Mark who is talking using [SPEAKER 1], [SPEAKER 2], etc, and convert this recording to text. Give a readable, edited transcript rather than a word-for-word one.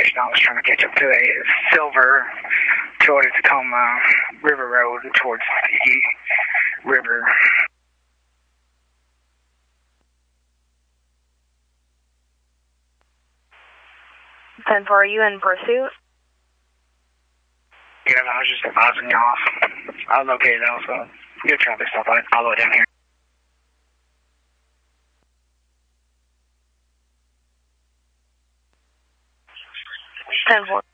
[SPEAKER 1] station. I was trying to catch up to a silver towards Tacoma River Road towards the river.
[SPEAKER 2] 10-4, are you in pursuit?
[SPEAKER 1] Yeah, I was just advising you off. I was okay though, so good traffic stuff all the way down here.
[SPEAKER 2] 10-4.